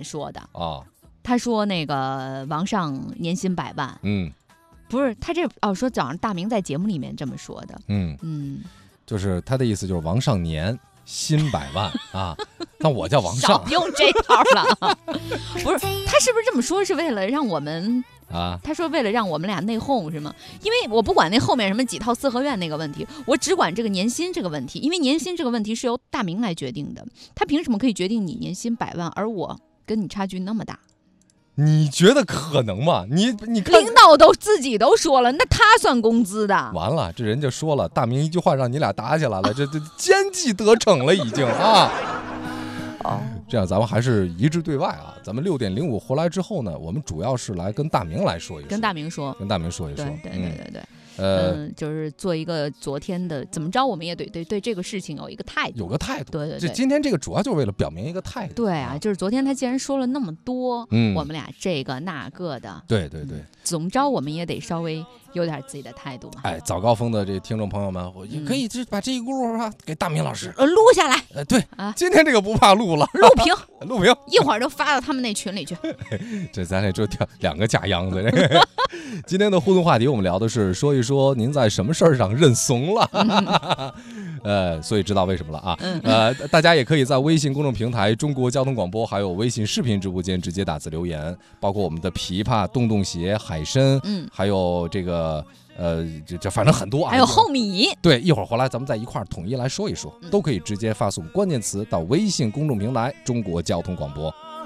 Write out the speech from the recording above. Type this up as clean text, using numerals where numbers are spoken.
面说的啊。 他说那个王上年薪100万，不是他这说早上大明在节目里面这么说的， 就是他的意思就是王上年薪100万啊，那我叫王上， 少用这套了，不是他是不是这么说是为了让我们？他说为了让我们俩内讧是吗？因为我不管那后面什么几套四合院那个问题，我只管这个年薪这个问题，因为年薪这个问题是由大明来决定的，他凭什么可以决定你年薪100万，而我跟你差距那么大？ 你觉得可能吗？你看， 领导自己都说了，那他算工资的。 完了，这人家说了，大明一句话让你俩打起来了，这奸计得逞了已经啊。这样咱们还是一致对外啊。咱们6:05回来之后呢，我们主要是来跟大明来说一说， 跟大明说一说，对。就是做一个昨天的怎么着，我们也对这个事情有一个态度，对。 这今天这个主要就是为了表明一个态度。 对啊，就是昨天他既然说了那么多，我们俩这个那个的， 对。 怎么着我们也得稍微有点自己的态度嘛。 早高峰的这听众朋友们，我也可以把这一轱辘给大明老师录下来。 对啊，今天这个不怕录了， 录屏， 一会儿就发到他们那群里去。 这咱这就2个假秧子。今天的互动话题，我们聊的是说一说您在什么事儿上认怂了。所以知道为什么了啊。大家也可以在微信公众平台中国交通广播，还有微信视频直播间直接打字留言，包括我们的琵琶、洞洞鞋、海参，还有这个这反正很多啊， 还有后米。 对，一会儿回来咱们再一块儿统一来说一说，都可以直接发送关键词到微信公众平台中国交通广播。